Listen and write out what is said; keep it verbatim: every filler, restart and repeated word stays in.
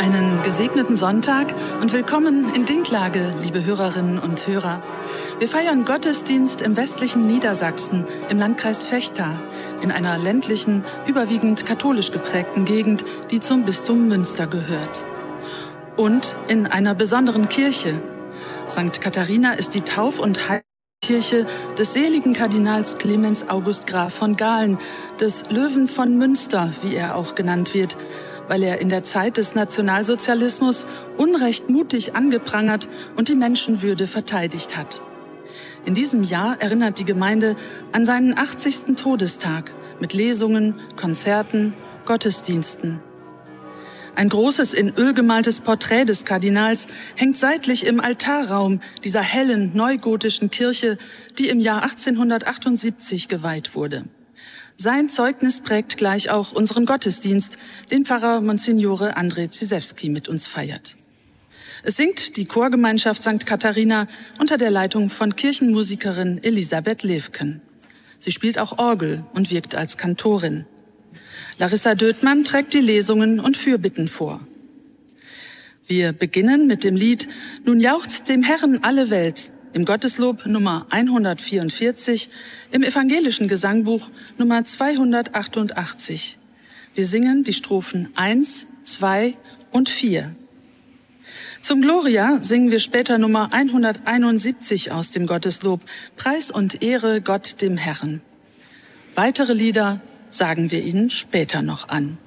Einen gesegneten Sonntag und willkommen in Dinklage, liebe Hörerinnen und Hörer. Wir feiern Gottesdienst im westlichen Niedersachsen, im Landkreis Vechta, in einer ländlichen, überwiegend katholisch geprägten Gegend, die zum Bistum Münster gehört. Und in einer besonderen Kirche. Sankt Katharina ist die Tauf- und Heilkirche des seligen Kardinals Clemens August Graf von Galen, des Löwen von Münster, wie er auch genannt wird, weil er in der Zeit des Nationalsozialismus Unrecht mutig angeprangert und die Menschenwürde verteidigt hat. In diesem Jahr erinnert die Gemeinde an seinen achtzigsten Todestag mit Lesungen, Konzerten, Gottesdiensten. Ein großes in Öl gemaltes Porträt des Kardinals hängt seitlich im Altarraum dieser hellen neugotischen Kirche, die im Jahr achtzehnhundertachtundsiebzig geweiht wurde. Sein Zeugnis prägt gleich auch unseren Gottesdienst, den Pfarrer Monsignore André Zizewski mit uns feiert. Es singt die Chorgemeinschaft Sankt Katharina unter der Leitung von Kirchenmusikerin Elisabeth Levken. Sie spielt auch Orgel und wirkt als Kantorin. Larissa Döthmann trägt die Lesungen und Fürbitten vor. Wir beginnen mit dem Lied »Nun jauchzt dem Herrn alle Welt« im Gotteslob Nummer hundertvierundvierzig, im evangelischen Gesangbuch Nummer zweihundertachtundachtzig. Wir singen die Strophen eins, zwei und vier. Zum Gloria singen wir später Nummer hunderteinundsiebzig aus dem Gotteslob, Preis und Ehre Gott dem Herrn. Weitere Lieder sagen wir Ihnen später noch an.